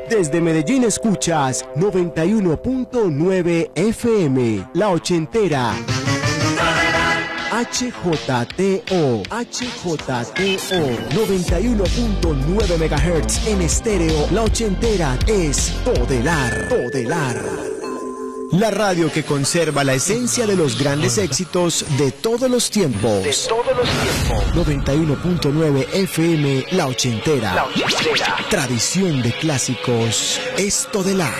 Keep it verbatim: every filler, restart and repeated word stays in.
Desde Medellín escuchas noventa y uno punto nueve F M, La Ochentera. H J T O, H J T O, noventa y uno punto nueve megahertz en estéreo. La Ochentera es Todelar, Todelar. La radio que conserva la esencia de los grandes éxitos de todos los tiempos. De todos los tiempos. noventa y uno punto nueve F M, La Ochentera. La Ochentera. Tradición de clásicos es Todelar.